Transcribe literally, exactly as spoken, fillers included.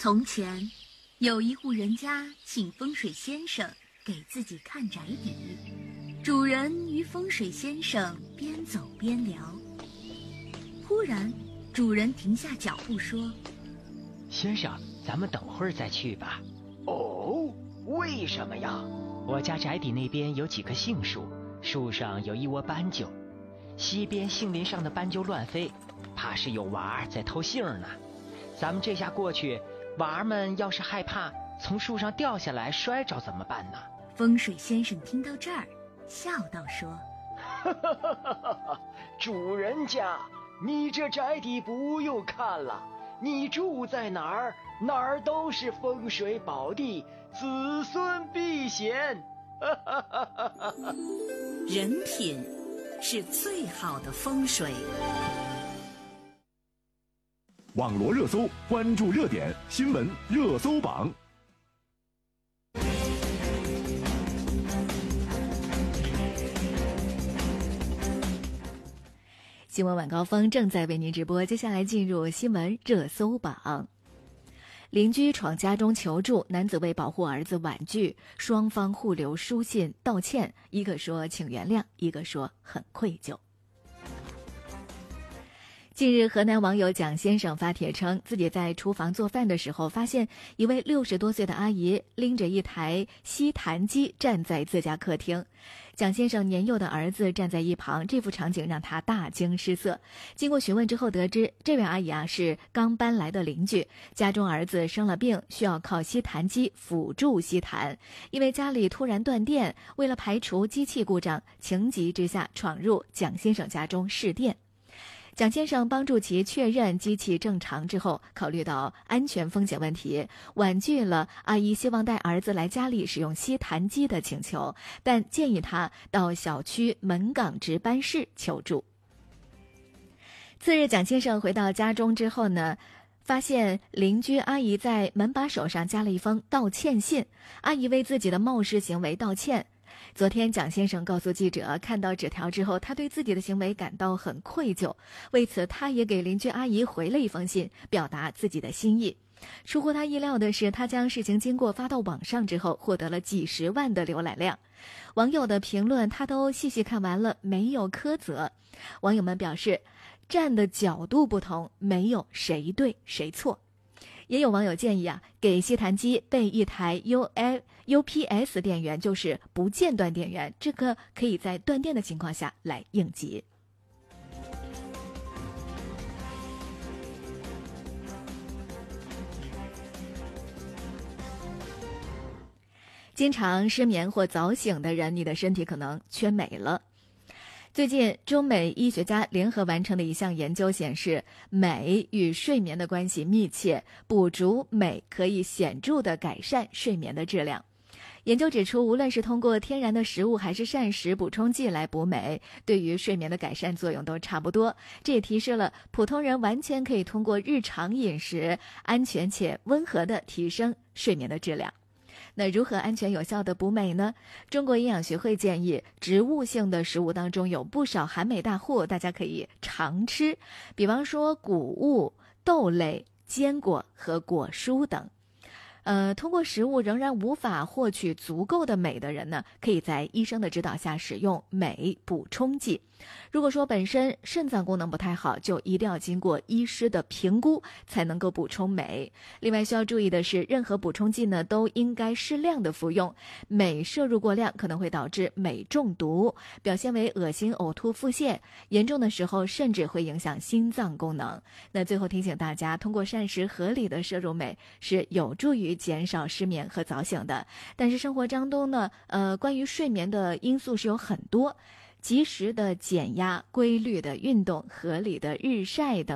从前，有一户人家请风水先生给自己看宅邸，主人与风水先生边走边聊。忽然，主人停下脚步说：“ 先生，咱们等会儿再去吧。”“ 哦，为什么呀？”“ 我家宅邸那边有几棵杏树，树上有一窝斑鸠，西边杏林上的斑鸠乱飞，怕是有娃儿在偷杏呢。咱们这下过去，娃儿们要是害怕从树上掉下来摔着怎么办呢？” 风水先生听到这儿，笑道说：“ 哈哈哈哈哈！主人家，你这宅邸不用看了，你住在哪儿，哪儿都是风水宝地，子孙必显。”哈哈哈哈哈！ 人品是最好的风水。 网罗热搜，关注热点，新闻热搜榜。 新闻晚高峰正在为您直播，接下来进入新闻热搜榜。邻居闯家中求助，男子为保护儿子婉拒，双方互留书信道歉，一个说请原谅，一个说很愧疚。近日，河南网友蒋先生发帖称，自己在厨房做饭的时候，发现一位六十多岁的阿姨拎着一台吸痰机站在自家客厅。蒋先生年幼的儿子站在一旁，这幅场景让他大惊失色。经过询问之后得知，这位阿姨啊是刚搬来的邻居，家中儿子生了病，需要靠吸痰机辅助吸痰。因为家里突然断电，为了排除机器故障，情急之下闯入蒋先生家中试电。蒋先生帮助其确认机器正常之后，考虑到安全风险问题，婉拒了阿姨希望带儿子来家里使用吸痰机的请求，但建议他到小区门岗值班室求助。次日，蒋先生回到家中之后呢，发现邻居阿姨在门把手上加了一封道歉信，阿姨为自己的冒失行为道歉。昨天蒋先生告诉记者，看到纸条之后，他对自己的行为感到很愧疚，为此他也给邻居阿姨回了一封信，表达自己的心意。出乎他意料的是，他将事情经过发到网上之后，获得了几十万的浏览量。网友的评论他都细细看完了，没有苛责。网友们表示，站的角度不同，没有谁对谁错。也有网友建议啊，给吸痰机备一台 U L U P S 电源，就是不间断电源，这个可以在断电的情况下来应急。经常失眠或早醒的人，你的身体可能缺镁了。最近，中美医学家联合完成的一项研究显示，镁与睡眠的关系密切，补足镁可以显著地改善睡眠的质量。研究指出，无论是通过天然的食物还是膳食补充剂来补镁，对于睡眠的改善作用都差不多。这也提示了普通人完全可以通过日常饮食，安全且温和地提升睡眠的质量。那如何安全有效的补镁呢？中国营养学会建议，植物性的食物当中有不少含镁大户，大家可以常吃，比方说谷物、豆类、坚果和果蔬等。呃，通过食物仍然无法获取足够的镁的人呢，可以在医生的指导下使用镁补充剂。如果说本身肾脏功能不太好，就一定要经过医师的评估才能够补充镁。另外需要注意的是，任何补充剂呢都应该适量的服用，镁摄入过量可能会导致镁中毒，表现为恶心、呕吐、腹泻，严重的时候甚至会影响心脏功能。那最后提醒大家，通过膳食合理的摄入镁是有助于减少失眠和早醒的。但是生活当中呢，呃，关于睡眠的因素是有很多，及时的减压、规律的运动、合理的日晒等。